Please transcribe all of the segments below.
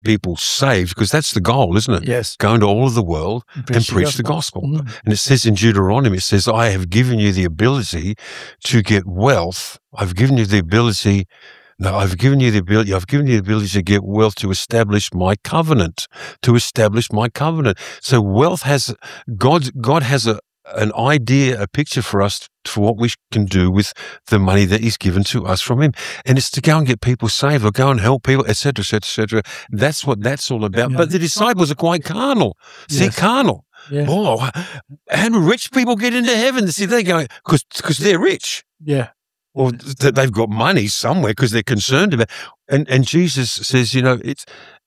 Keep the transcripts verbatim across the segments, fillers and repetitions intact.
people saved, because that's the goal, isn't it? Yes. Go into all of the world and preach, and preach the gospel. The gospel. Mm. And it says in Deuteronomy, it says, I have given you the ability to get wealth. I've given you the ability No, I've given you the ability, I've given you the ability to get wealth to establish my covenant, to establish my covenant. So wealth has, God, God has a, an idea, a picture for us for what we can do with the money that he's given to us from him. And it's to go and get people saved or go and help people, et cetera, et cetera, et cetera. That's what that's all about. Yeah. But the disciples are quite carnal. See, yes. carnal. Yeah. Oh, and rich people get into heaven. See, they go, because because they're rich. Yeah. Or that they've got money somewhere because they're concerned about. And and Jesus says, you know, it's.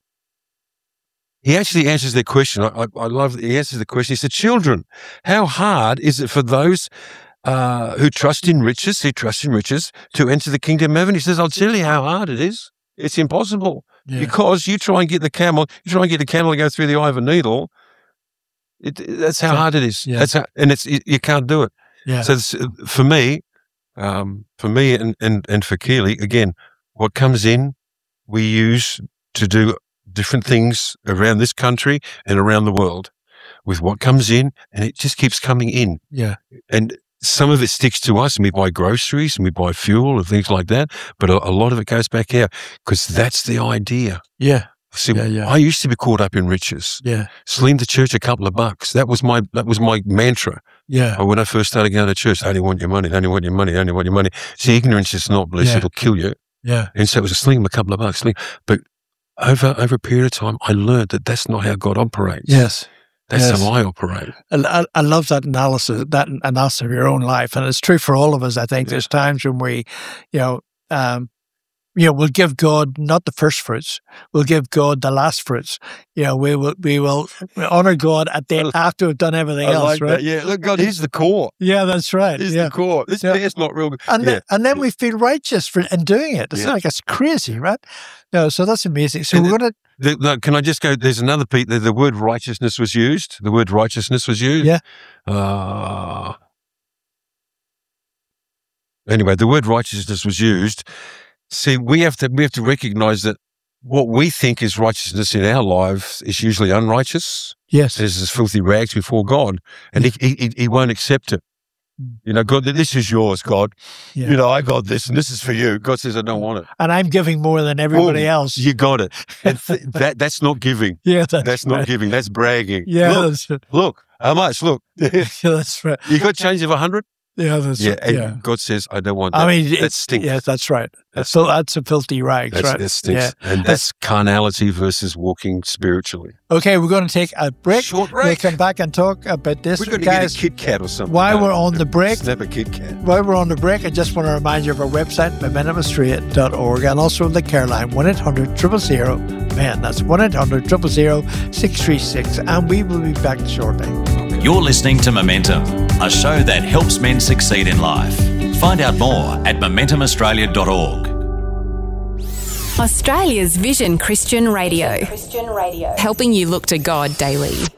He actually answers their question. I, I, I love that he answers the question. He said, "Children, how hard is it for those uh, who trust in riches, who trust in riches, to enter the kingdom of heaven?" He says, "I'll tell you how hard it is. It's impossible yeah. because you try and get the camel, you try and get the camel to go through the eye of a needle. It, that's how hard it is. Yeah. That's how, and it's you, you can't do it. Yeah. So this, for me." Um, for me and, and, and for Keely, again, what comes in, we use to do different things around this country and around the world with what comes in, and it just keeps coming in. Yeah. And some of it sticks to us, and we buy groceries and we buy fuel and things like that, but a, a lot of it goes back out because that's the idea. Yeah. See, yeah, yeah. I used to be caught up in riches. Yeah. Sling the church a couple of bucks. That was my that was my mantra. Yeah. When I first started going to church, I only want your money, I only want your money, I only want your money. See, ignorance is not bliss, yeah. it'll kill you. Yeah. And so it was a sling them a couple of bucks. Sling. But over over a period of time, I learned that that's not how God operates. Yes. That's yes. how I operate. I, I love that analysis, that analysis of your own life. And it's true for all of us, I think. Yeah. There's times when we, you know, um, you know, we'll give God not the first fruits. We'll give God the last fruits. You know, we will we will honor God at the after we've done everything I else, like right? That. Yeah, look, God, he's the core. Yeah, that's right. He's yeah. the core. This yeah. is not real good. And yeah. then, and then we feel righteous for in doing it. It's yeah. like it's crazy, right? No, so that's amazing. So and we're going to. The, can I just go? There's another piece. The, the word righteousness was used. The word righteousness was used. Yeah. Uh, anyway, the word righteousness was used. See, we have to we have to recognize that what we think is righteousness in our lives is usually unrighteous. Yes, this is filthy rags before God, and yeah. he, he he won't accept it. You know, God, this is yours, God. Yeah. You know, I got this, and this is for you. God says, I don't want it, and I'm giving more than everybody oh, else. You got it, and th- that that's not giving. Yeah, that's, that's right. not giving. That's bragging. Yeah, look, that's right. look how much. Look, yeah, that's right. You got change of a hundred. Yeah, that's yeah, right. and yeah. God says, I don't want that. I mean, that stinks. Yes, that's right. That's, so that's a filthy rags, that's, right? That stinks. Yeah. And that's carnality versus walking spiritually. Okay, we're going to take a break. Short break. We'll come back and talk about this. We're going to guys, get a Kit Kat or something. While we're on the break, snap a Kit Kat. While we're on the break, I just want to remind you of our website, momentum australia dot org, and also the care line, one eight hundred, zero zero zero, man, that's one eight hundred, zero zero zero, six three six, and we will be back shortly. You're listening to Momentum, a show that helps men succeed in life. Find out more at momentum australia dot org. Australia's Vision Christian Radio. Christian Radio. Helping you look to God daily.